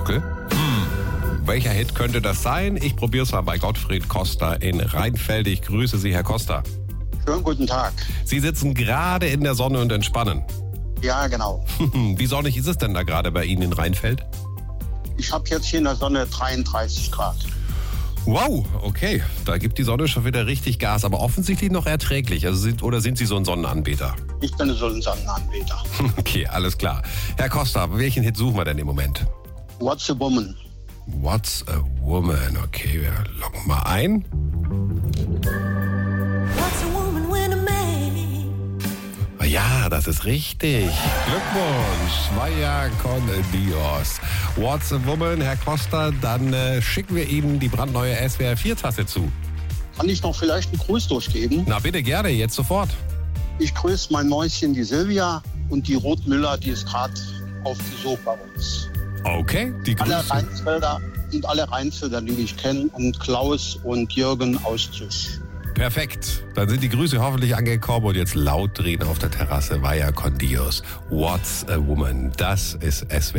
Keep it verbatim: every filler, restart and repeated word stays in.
Sockel? Hm, welcher Hit könnte das sein? Ich probiere es mal bei Gottfried Costa in Rheinfelde. Ich grüße Sie, Herr Costa. Schönen guten Tag. Sie sitzen gerade in der Sonne und entspannen. Ja, genau. Wie sonnig ist es denn da gerade bei Ihnen in Rheinfeld? Ich habe jetzt hier in der Sonne dreiunddreißig Grad. Wow, okay. Da gibt die Sonne schon wieder richtig Gas, aber offensichtlich noch erträglich. Also sind, oder sind Sie so ein Sonnenanbeter? Ich bin so ein Sonnenanbeter. Okay, alles klar. Herr Costa, welchen Hit suchen wir denn im Moment? What's a Woman? What's a Woman? Okay, wir loggen mal ein. What's a woman when a man? Ja, das ist richtig. Glückwunsch, Maya con Dios. What's a Woman, Herr Costa, dann äh, schicken wir Ihnen die brandneue S W R vier Tasse zu. Kann ich noch vielleicht einen Gruß durchgeben? Na bitte, gerne, jetzt sofort. Ich grüße mein Mäuschen, die Silvia, und die Ruth Müller, die ist gerade auf Besuch bei uns. Okay, die Alle Grüße. Rheinfelder und alle Rheinfelder, die mich kennen, und Klaus und Jürgen aus Tisch. Perfekt. Dann sind die Grüße hoffentlich angekommen und jetzt laut drehen auf der Terrasse. Vaya con Dios. What's a Woman? Das ist S W R.